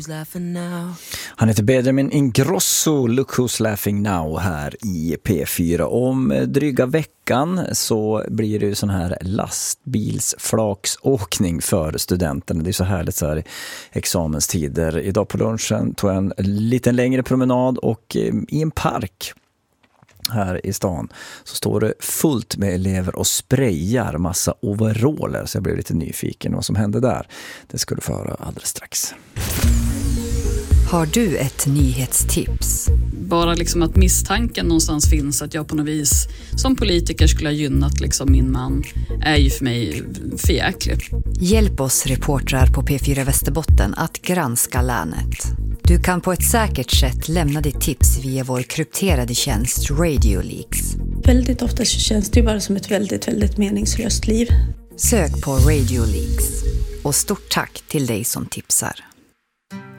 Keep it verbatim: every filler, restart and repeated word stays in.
Han heter Benjamin Ingrosso, Look Who's Laughing Now här i P fyra. Om dryga veckan så blir det ju sån här lastbilsflaksåkning för studenterna. Det är så härligt så här i examenstider. Idag på lunchen tog jag en liten längre promenad och i en park här i stan så står det fullt med elever och sprayar massa overaller, så jag blev lite nyfiken vad som hände där. Det ska du få höra alldeles strax. Har du ett nyhetstips? Bara liksom att misstanken någonstans finns att jag på något vis som politiker skulle ha gynnat liksom min man är ju för mig förjäkligt. Hjälp oss reportrar på P fyra Västerbotten att granska länet. Du kan på ett säkert sätt lämna ditt tips via vår krypterade tjänst Radio Leaks. Väldigt ofta känns det ju bara som ett väldigt, väldigt meningslöst liv. Sök på Radio Leaks. Och stort tack till dig som tipsar.